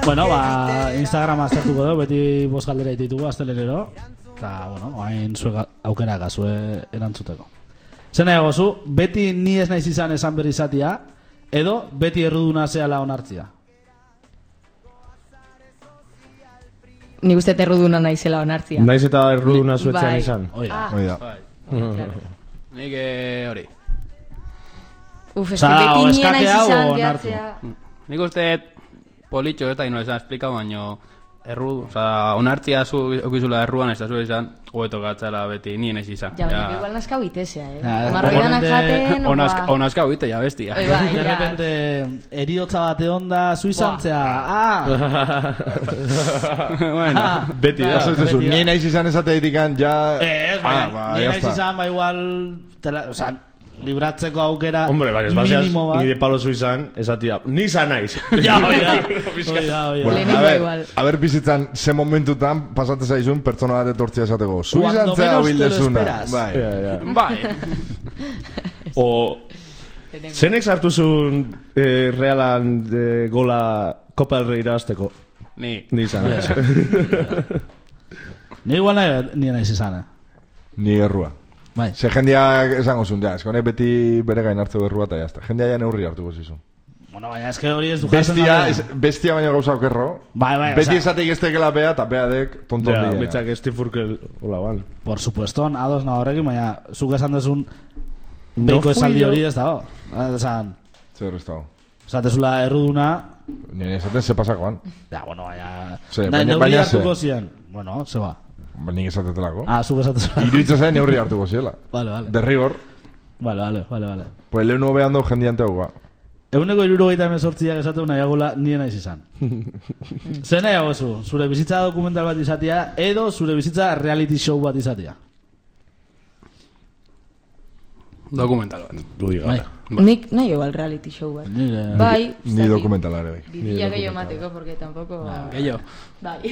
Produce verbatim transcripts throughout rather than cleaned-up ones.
Bueno, ba, Instagram aztertuko dugu, beti bost galdera ditugu astelenero. Eta, bueno, hain zuek aukera gazue erantzuteko. Zer nahiago zu, beti ni ez naiz izan esan berri izatia, edo beti erruduna zehala onartzia? Nik uste erruduna naizela onartzia. Naiz eta erruduna zuetzean izan. Oida. Oida. Nik hori. Uf, eski beti nien naiz izan gehatzea. Nik uste politxo ez da ino esan esplikau, baino erru, oza, onartzia zu okizula erruan ez da zu izan, hobeto gatzala beti nien ez izan. Ja, baina igual nazkau itezea, eh? Marroidanak jaten, onazkau ite, ja bestia. De repente, eriotza bate onda, zu izantzea, ah! Bueno, beti da. Nien naiz izan esatea ditikan, ja... Ez, baina, nien naiz izan, ba igual, oza, libratzeko aukera hombre, bai, minimo bat. bat. Nire palo zu izan, esatia, ni izan naiz. Ja, oida, oida, oida. A ver, a ver, bizitzan, ze momentutan pasate zaizun pertsona bat etortzia esateko. Zu izan zea hobildezuna. Bai. Bai. O... Zenek sartu zuen eh, realan eh, gola Kopa del Rey irabazteko? Ni. Ni izan naiz. Ni igual nahi naiz izan, eh? Ni errua. Bai. Ze jendeak esango zuen, ja, eskone beti bere gain hartzeko errua eta jazta. Jendea ja neurri hartuko zizun. Bueno, baina eske hori ez du bestia, es, bestia baina gauza okerro. Bai, bai, beti esatek ez tekela bea eta bea dek tonton ja, dira. Betxak Steve Furkel, hola, ban. Por supuesto, ados nago horrekin, baina zuk esan dezun beiko esaldi hori ez dago. Esan... Zer ez dago. Esatezula erruduna... Nire esaten ze pasakoan. Ja, bueno, baina... Baina ze. Zien. Bueno, ze ba. Ba, nik esatetelako. Ah, zuk esatetelako. Iruitza zen neurri hartuko ziela. Vale, vale. De rigor. Vale, vale, vale, vale. Pues lehen hobean dau jendiante hau ba. Eguneko irurogeita emezortziak esatu nahiagola nien naiz izan. Zer nahiago zu? Zure bizitza dokumental bat izatea edo zure bizitza reality show bat izatea? Dokumental bat. Dudi gara. Nik nahi igual reality show bat. Bai. Ni dokumentalare bai. Bibila gehiago mateko, porque tampoco... Gehiago. Bai.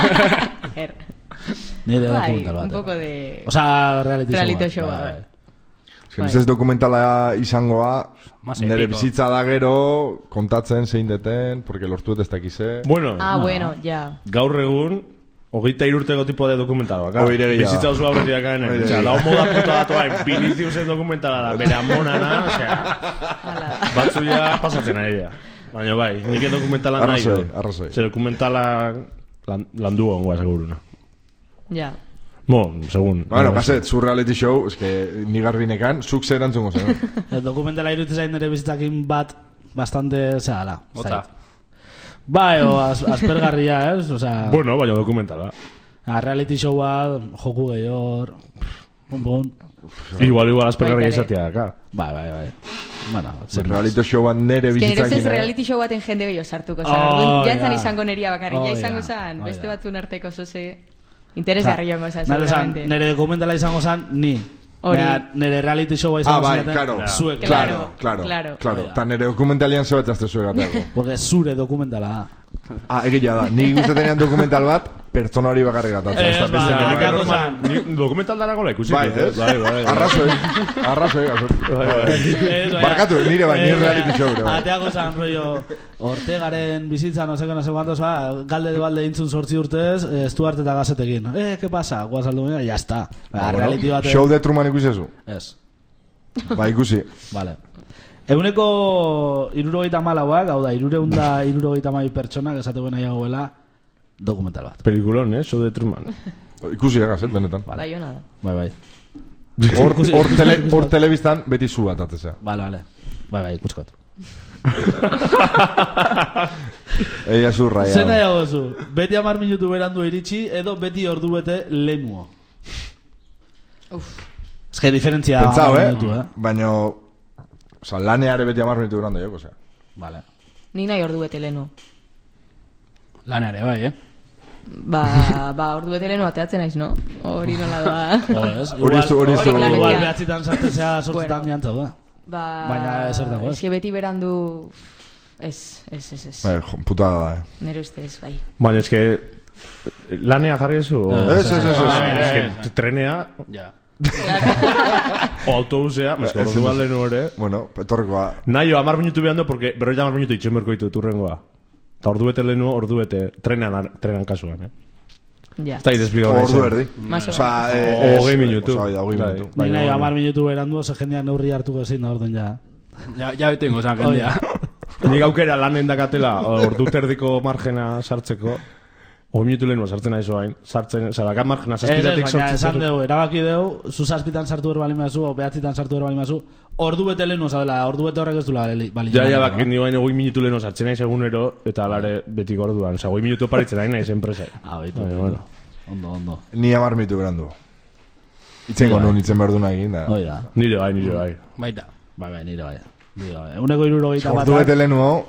Ni de dokumental bat. Un poco de... O sea, reality show bat. Reality show bat. Ez ez dokumentala izangoa, nire bizitza da gero, kontatzen zein deten, porque lortuet ez dakize. Bueno. Ah, bueno, ja. Gaur egun, hogeita irurteko tipo de dokumentala, baka? Oire gehiago. Bizitza oso aurretik akaen. Osa, lau moda puta datoa, Viniciusen dokumentala da, bere amonana, osea, batzu ja pasatzen ari da. Baina bai, nik dokumentala nahi. Arrazoi, arrazoi. Zer dokumentala landu ongoa, seguruna. Ja. Bo, segun. Bueno, paset, zu reality show, eske ni garbinekan, zuk zer antzungo zen. Dokumentala iruditzen zain nire bizitakin bat bastante zehala. Ota. Bai, o aspergarria, ez? O sea, bueno, baina dokumentala. A reality showa, joku gehior, bun, bun. Igual, igual aspergarria izatea, ka. Bai, bai, bai. Bueno, reality showan nere bizitzakin. Que nire reality show baten jende gehiago sartuko. Jantzan izango neria bakarri, ja izango zan, beste batzun arteko zoze... Interesgarri jongo zan, seguramente. Nere dokumentala izango zan, ni. Nere reality showa izango zaten. Ah, bai, claro. Zuek. Claro, claro, claro. Ta nere dokumentalian zebatazte zuek atako. Porque zure dokumentala. Ah, egia da. Ni guztetenean dokumental bat, pertsona hori bakarri gatatzen. Ez, ba, dokumental dara gola ikusi. Bai, ez? Arrazoi, arrazoi. Barkatu, nire bai, nire reality show. Ateako zan, rollo, Ortegaren bizitza, no seko, no seko, antoz, galde de balde intzun sortzi urtez, Stuart eta Gazetekin. Eh, ¿qué pasa? Guazaldu mena, ya está. Show de Truman ikusi ezu? Ez. Ba, ikusi. Vale. Eguneko irurogeita malauak, hau da, irureunda irurogeita mai pertsonak esateko nahiagoela dokumental bat. Pelikulon, eh? Show de Truman. Ikusi egazet, benetan. Bai, hona da. Bai, bai. Hor telebistan beti zu bat atzea. Bale, bale. Bai, bai, ikuskot. Eia zurra, ja. Zer nahiago zu? Beti amar minutu berandu iritsi edo beti ordu bete lehenuo. Uf. Ez que diferentzia... Pentsau, eh? Baina... Osa, laneare beti amar minutu berandu, joko, osea. Vale. Ni nahi ordu bete lehenu. Laneare, bai, eh? Ba, ba, ordu bete lehenu ateatzen naiz, no? Hori nola da. Hori zu, hori zu. Igual behatzitan sartzea sortzitan jantzau da. Ba... Baina ezer dago, ez? Ez beti berandu... Ez, ez, ez, ez. Bai, putada da, eh? Nere ustez, bai. Baina, ez que... Lanea jarri ezu? Ez, ez, ez, ez. Ez que trenea... Ja. O autobusea, mezko ordu balde nore. Bueno, etorrikoa. Nahi, amar minutu behando, porque berroita amar minutu itxen berko ditu turrengoa. Eta ordu bete lehenu, ordu bete trenan, trenan kasuan, eh? Ja. Ez da idezpiko Ordu erdi. Osa, hogei minutu. Hogei minutu. Ni nahi hamar minutu berandu, ze jendean neurri hartuko ezin da orden ja. Ja, ja betengo zan jendea. Nik aukera lanen dakatela, ordu terdiko margena sartzeko, hogei minutu lehenu sartzen nahi zoain, sartzen, zarakat margena zazpitatik sortzen. Baina esan dugu, erabaki dugu, zu zazpitan sartu erbali mazu, o behatzitan sartu erbali mazu, ordu bete lehenu zabela, ordu bete horrek ez du bali. Ja, ja, bak, nioen hogei minutu lehenu sartzen nahi segunero, eta alare betik orduan, oza, hogei minutu paritzen nahi nahi enpresa. Ah, baitu, ondo, ondo. Ni hamar minutu berandu. Itzen gondun, itzen behar duna egin, da. Oida. Nire bai, nire bai. Baita. Bai, bai, nire bai. Uneko iruro gita bat. Ordu bete lehenu hau,